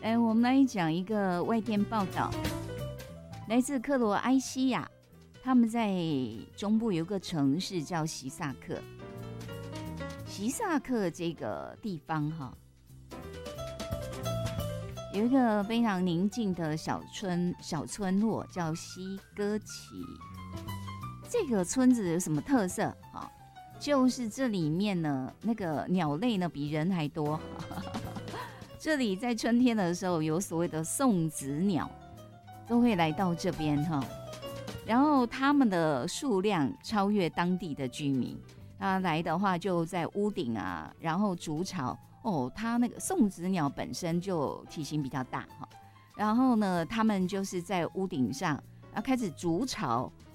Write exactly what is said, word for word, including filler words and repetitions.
哎，我们来讲一个外电报道，来自克罗埃西亚，他们在中部有个城市叫席萨克。席萨克这个地方哈，有一个非常宁静的小村小村落叫西戈奇。这个村子有什么特色哈？就是这里面呢，那个鸟类呢比人还多。这里在春天的时候，有所谓的送子鸟，都会来到这边哈。然后它们的数量超越当地的居民。它来的话，就在屋顶啊，然后筑巢。哦，它那个送子鸟本身就体型比较大哈。然后呢，它们就是在屋顶上，然后开始筑巢，